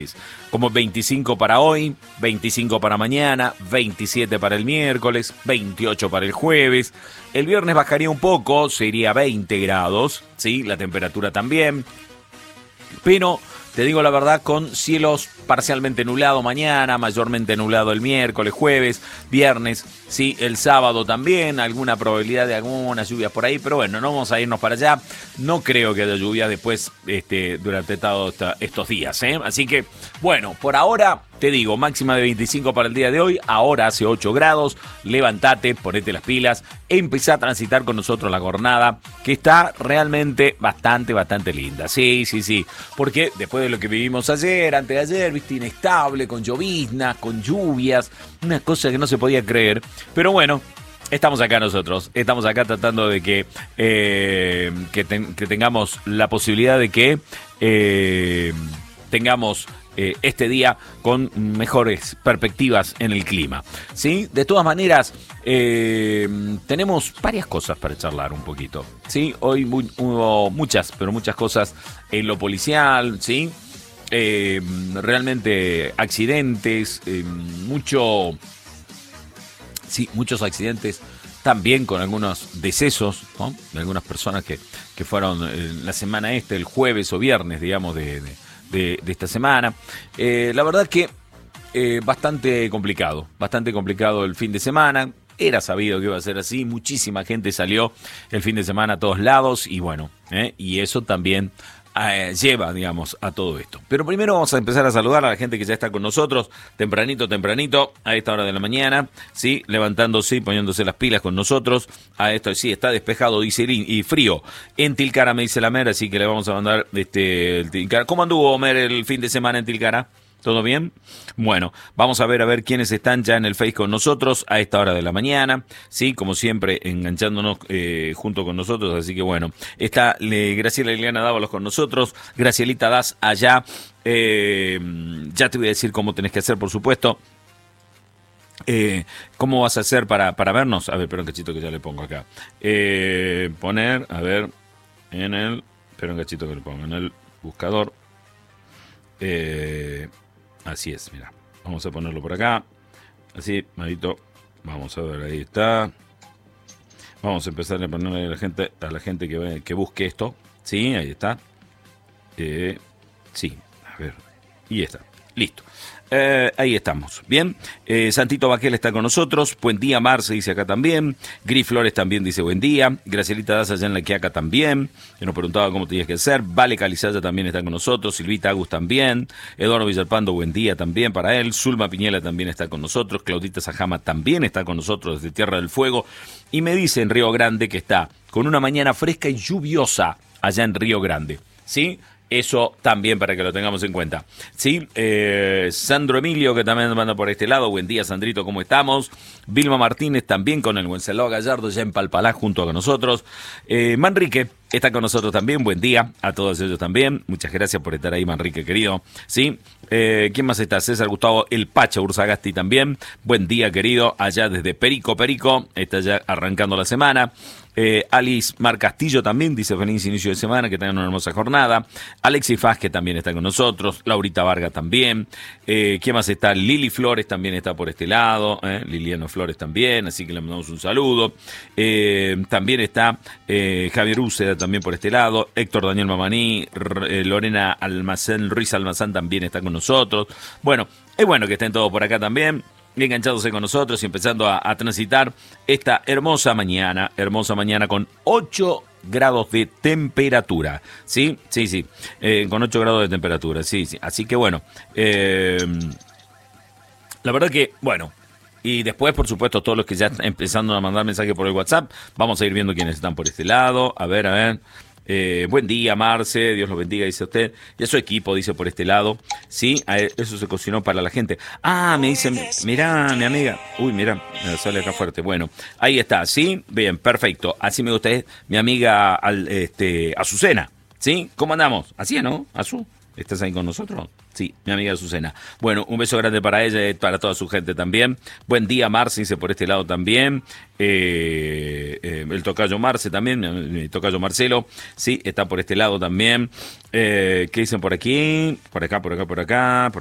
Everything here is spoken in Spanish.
Como 25 para hoy, 25 para mañana, 27 para el miércoles, 28 para el jueves. El viernes bajaría un poco, sería 20 grados, ¿sí? La temperatura también. Pero te digo la verdad, con cielos parcialmente nublados mañana, mayormente nublado el miércoles, jueves, viernes, sí, el sábado también, alguna probabilidad de algunas lluvias por ahí, pero bueno, no vamos a irnos para allá. No creo que haya lluvia después durante todos estos días, ¿eh? Así que, bueno, por ahora te digo, máxima de 25 para el día de hoy, ahora hace 8 grados, levántate, ponete las pilas, empezá a transitar con nosotros la jornada, que está realmente bastante linda. Sí, porque después de lo que vivimos ayer, antes de ayer, viste, inestable, con lloviznas, con lluvias, una cosa que no se podía creer, pero bueno, estamos acá nosotros, estamos acá tratando de que tengamos la posibilidad de que tengamos este día con mejores perspectivas en el clima, ¿sí? De todas maneras, tenemos varias cosas para charlar un poquito, ¿sí? Hoy hubo muchas cosas en lo policial, ¿sí? Realmente accidentes, muchos accidentes, también con algunos decesos, ¿no? De algunas personas que fueron la semana el jueves o viernes, digamos, de esta semana. La verdad que bastante complicado el fin de semana. Era sabido que iba a ser así, muchísima gente salió el fin de semana a todos lados y bueno, y eso también lleva, digamos, a todo esto. Pero primero vamos a empezar a saludar a la gente que ya está con nosotros, tempranito, a esta hora de la mañana, ¿sí? Levantándose y poniéndose las pilas con nosotros. A esto sí, está despejado, dice y frío. En Tilcara me dice la Mer, así que le vamos a mandar el Tilcara. ¿Cómo anduvo, Mer, el fin de semana en Tilcara? ¿Todo bien? Bueno, vamos a ver quiénes están ya en el Face con nosotros a esta hora de la mañana, ¿sí? Como siempre, enganchándonos junto con nosotros, así que bueno, está Graciela Liliana Dávalos con nosotros, Gracielita Das allá, ya te voy a decir cómo tenés que hacer, por supuesto. ¿Cómo vas a hacer para vernos? A ver, espera un cachito que ya le pongo acá. Poner, a ver, espera un cachito que le pongo en el buscador. Así es, mira, vamos a ponerlo por acá, así, Marito, vamos a ver, ahí está. Vamos a empezar a ponerle a la gente que busque esto, sí, ahí está. Sí, a ver, y está, listo. Ahí estamos, bien. Santito Baquel está con nosotros. Buen día, Marce, dice acá también. Gris Flores también dice buen día. Gracielita Daza allá en la Quiaca también, que nos preguntaba cómo tenías que hacer. Vale Calizaya también está con nosotros. Silvita Agus también. Eduardo Villalpando, buen día también para él. Zulma Piñela también está con nosotros. Claudita Sajama también está con nosotros desde Tierra del Fuego. Y me dice en Río Grande que está con una mañana fresca y lluviosa allá en Río Grande, ¿sí? Eso también para que lo tengamos en cuenta, ¿sí? Sandro Emilio, que también manda por este lado. Buen día, Sandrito, ¿cómo estamos? Vilma Martínez también con el Wenceslao Gallardo ya en Palpalá junto a nosotros. Manrique está con nosotros también. Buen día a todos ellos también. Muchas gracias por estar ahí, Manrique, querido, ¿sí? ¿Quién más está? César Gustavo El Pacha Urzagasti también. Buen día, querido, allá desde Perico. Está ya arrancando la semana. Alice Mar Castillo también dice feliz inicio de semana, que tengan una hermosa jornada. Alexis Faz, que también está con nosotros. Laurita Vargas también. ¿Quién más está? Lili Flores también está por este lado. Liliano Flores también, así que le mandamos un saludo. También está Javier Úceda también por este lado. Héctor Daniel Mamaní. Lorena Ruiz Almazán también está con nosotros. Bueno, es bueno que estén todos por acá también, enganchándose con nosotros y empezando a transitar esta hermosa mañana con 8 grados de temperatura, ¿sí? Sí, con 8 grados de temperatura, sí. Así que bueno, la verdad que, bueno, y después, por supuesto, todos los que ya están empezando a mandar mensajes por el WhatsApp, vamos a ir viendo quiénes están por este lado, a ver. Buen día, Marce, Dios los bendiga, dice usted. Y a su equipo, dice por este lado. Sí, eso se cocinó para la gente. Me dice, mirá, mi amiga. Uy, mirá, me sale acá fuerte. Bueno, ahí está, ¿sí? Bien, perfecto. Así me gusta, mi amiga Azucena. ¿Sí? ¿Cómo andamos? Así, ¿no? Azú. ¿Estás ahí con nosotros? Sí, mi amiga Azucena. Bueno, un beso grande para ella y para toda su gente también. Buen día, Marce, dice por este lado también. El tocayo Marce también, mi tocayo Marcelo, sí, está por este lado también. ¿Qué dicen por aquí? Por acá, por acá, por acá.